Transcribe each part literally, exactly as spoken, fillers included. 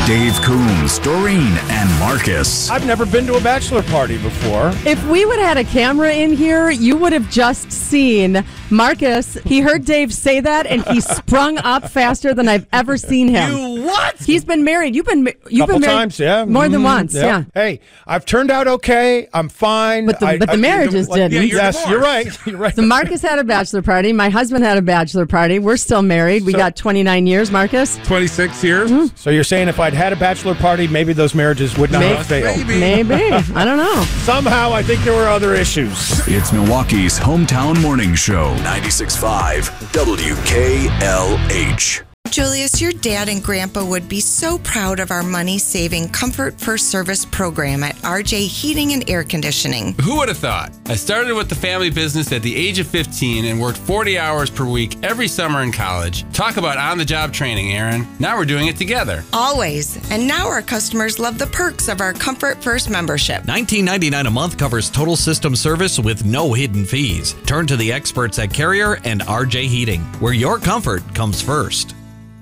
Dave Coombs, Doreen, and Marcus. I've never been to a bachelor party before. If we would have had a camera in here, you would have just seen Marcus. He heard Dave say that, and he sprung up faster than I've ever seen him. You what? He's been married. You've been you've Couple been married times, yeah. more than Mm, once. Yeah. Hey, I've turned out okay. I'm fine. But the, I, but the I, marriages like, didn't. Yeah, you're yes, you're right. You're right. So Marcus had a bachelor party. My husband had a bachelor party. We're still married. We So- got twenty-nine years, Marcus. twenty-six years? Mm-hmm. So you're saying if I'd had a bachelor party, maybe those marriages would not Maybe. have failed. Maybe. I don't know. Somehow, I think there were other issues. It's Milwaukee's hometown morning show. ninety-six point five W K L H. Julius, your dad and grandpa would be so proud of our money-saving Comfort First Service program at R J Heating and Air Conditioning. Who would have thought? I started with the family business at the age of fifteen and worked forty hours per week every summer in college. Talk about on-the-job training, Aaron. Now we're doing it together. Always. And now our customers love the perks of our Comfort First membership. nineteen ninety-nine dollars a month covers total system service with no hidden fees. Turn to the experts at Carrier and R J Heating, where your comfort comes first.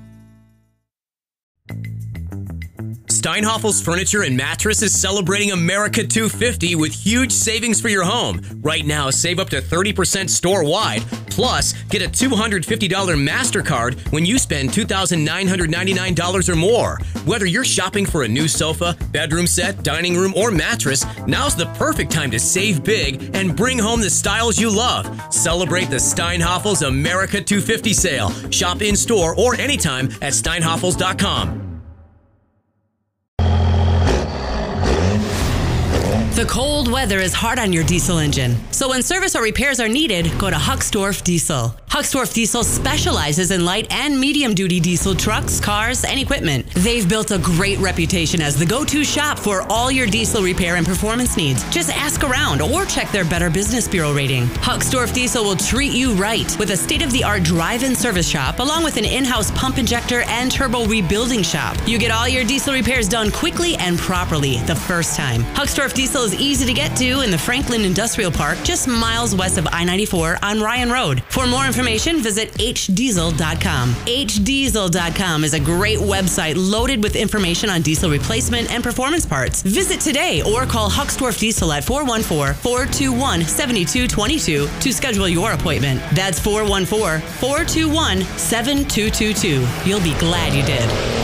Steinhoffel's Furniture and Mattress is celebrating America two fifty with huge savings for your home. Right now, save up to thirty percent store-wide. Plus, get a two hundred fifty dollars MasterCard when you spend two thousand nine hundred ninety-nine dollars or more. Whether you're shopping for a new sofa, bedroom set, dining room, or mattress, now's the perfect time to save big and bring home the styles you love. Celebrate the Steinhoffel's America two fifty sale. Shop in-store or anytime at steinhoffels dot com. The cold weather is hard on your diesel engine. So when service or repairs are needed, go to Hucksdorf Diesel. Hucksdorf Diesel specializes in light and medium duty diesel trucks, cars, and equipment. They've built a great reputation as the go-to shop for all your diesel repair and performance needs. Just ask around or check their Better Business Bureau rating. Hucksdorf Diesel will treat you right with a state-of-the-art drive-in service shop along with an in-house pump injector and turbo rebuilding shop. You get all your diesel repairs done quickly and properly the first time. Hucksdorf Diesel is easy to get to in the Franklin Industrial Park, just miles west of I ninety-four on Ryan Road. For more information, visit h diesel dot com. h diesel dot com is a great website loaded with information on diesel replacement and performance parts. Visit today or call Hucksdorf Diesel at four one four, four two one, seven two two two to schedule your appointment. That's four one four, four two one, seven two two two. You'll be glad you did.